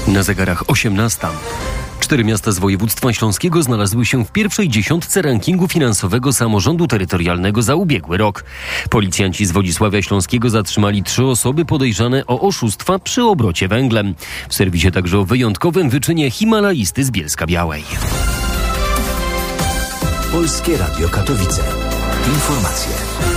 Na zegarach 18. 4 miasta z województwa śląskiego znalazły się w pierwszej dziesiątce rankingu finansowego samorządu terytorialnego za ubiegły rok. Policjanci z Wodzisławia Śląskiego zatrzymali 3 osoby podejrzane o oszustwa przy obrocie węglem. W serwisie także o wyjątkowym wyczynie himalaisty z Bielska-Białej. Polskie Radio Katowice. Informacje.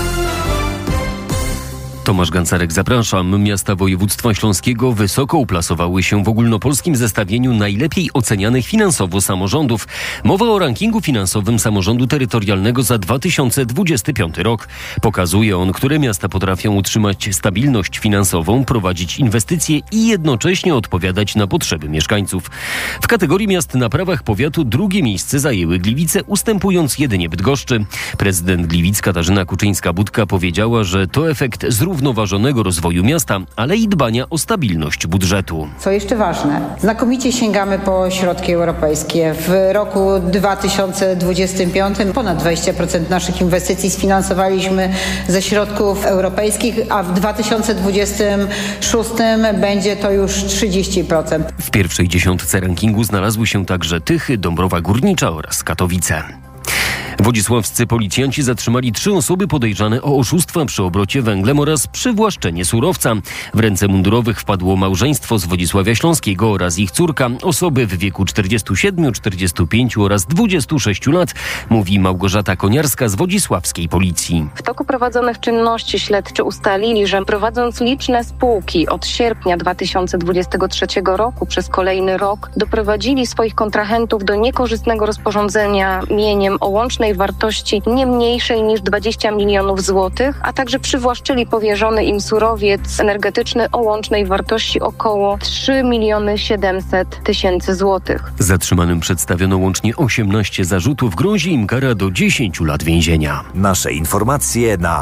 Tomasz Gancarek, zapraszam. Miasta województwa śląskiego wysoko uplasowały się w ogólnopolskim zestawieniu najlepiej ocenianych finansowo samorządów. Mowa o rankingu finansowym samorządu terytorialnego za 2025 rok. Pokazuje on, które miasta potrafią utrzymać stabilność finansową, prowadzić inwestycje i jednocześnie odpowiadać na potrzeby mieszkańców. W kategorii miast na prawach powiatu drugie miejsce zajęły Gliwice, ustępując jedynie Bydgoszczy. Prezydent Gliwic Katarzyna Kuczyńska-Budka powiedziała, że to efekt zrównoważonego rozwoju miasta, ale i dbania o stabilność budżetu. Co jeszcze ważne, znakomicie sięgamy po środki europejskie. W roku 2025 ponad 20% naszych inwestycji sfinansowaliśmy ze środków europejskich, a w 2026 będzie to już 30%. W pierwszej dziesiątce rankingu znalazły się także Tychy, Dąbrowa Górnicza oraz Katowice. Wodzisławscy policjanci zatrzymali 3 osoby podejrzane o oszustwa przy obrocie węglem oraz przywłaszczenie surowca. W ręce mundurowych wpadło małżeństwo z Wodzisławia Śląskiego oraz ich córka, osoby w wieku 47, 45 oraz 26 lat, mówi Małgorzata Koniarska z wodzisławskiej policji. W toku prowadzonych czynności śledczy ustalili, że prowadząc liczne spółki od sierpnia 2023 roku przez kolejny rok doprowadzili swoich kontrahentów do niekorzystnego rozporządzenia mieniem o łącznej wartości nie mniejszej niż 20 milionów złotych, a także przywłaszczyli powierzony im surowiec energetyczny o łącznej wartości około 3 700 000 złotych. Zatrzymanym przedstawiono łącznie 18 zarzutów, grozi im kara do 10 lat więzienia. Nasze informacje na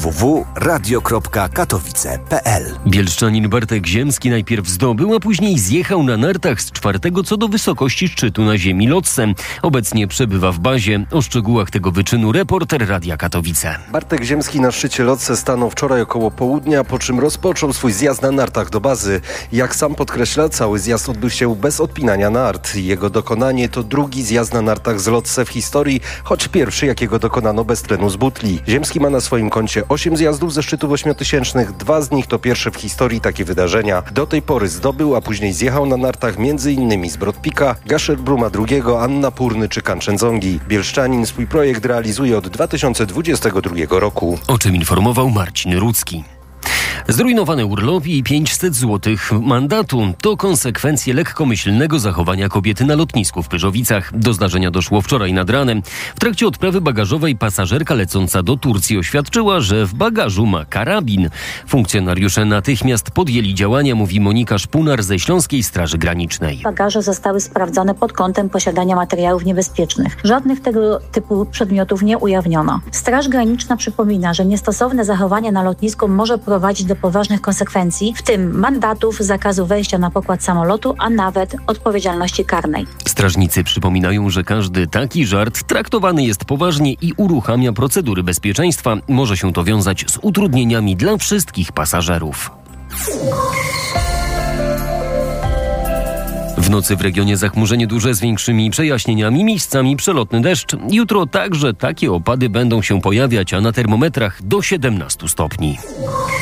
www.radio.katowice.pl. Bielszczanin Bartek Ziemski najpierw zdobył, a później zjechał na nartach z 4. co do wysokości szczytu na ziemi Lotse. Obecnie przebywa w bazie. O szczegółach tego wyczynu reporter Radia Katowice. Bartek Ziemski na szczycie Lotse stanął wczoraj około południa, po czym rozpoczął swój zjazd na nartach do bazy. Jak sam podkreśla, cały zjazd odbył się bez odpinania nart. Jego dokonanie to drugi zjazd na nartach z Lotse w historii, choć pierwszy, jakiego dokonano bez tlenu z butli. Ziemski ma na swoim koncie 8 zjazdów ze szczytów 8000, 2 z nich to pierwsze w historii takie wydarzenia. Do tej pory zdobył, a później zjechał na nartach m.in. z Brodpika, Gasherbruma II, Annapurny czy Kanczędzongi. Bielszczanin swój projekt realizuje od 2022 roku. O czym informował Marcin Rudzki. Zrujnowane urlopy i 500 zł mandatu to konsekwencje lekkomyślnego zachowania kobiety na lotnisku w Pyrzowicach. Do zdarzenia doszło wczoraj nad ranem. W trakcie odprawy bagażowej pasażerka lecąca do Turcji oświadczyła, że w bagażu ma karabin. Funkcjonariusze natychmiast podjęli działania, mówi Monika Szpunar ze Śląskiej Straży Granicznej. Bagaże zostały sprawdzone pod kątem posiadania materiałów niebezpiecznych. Żadnych tego typu przedmiotów nie ujawniono. Straż Graniczna przypomina, że niestosowne zachowanie na lotnisku może prowadzić do poważnych konsekwencji, w tym mandatów, zakazu wejścia na pokład samolotu, a nawet odpowiedzialności karnej. Strażnicy przypominają, że każdy taki żart traktowany jest poważnie i uruchamia procedury bezpieczeństwa. Może się to wiązać z utrudnieniami dla wszystkich pasażerów. W nocy w regionie zachmurzenie duże z większymi przejaśnieniami, miejscami przelotny deszcz. Jutro także takie opady będą się pojawiać, a na termometrach do 17 stopni.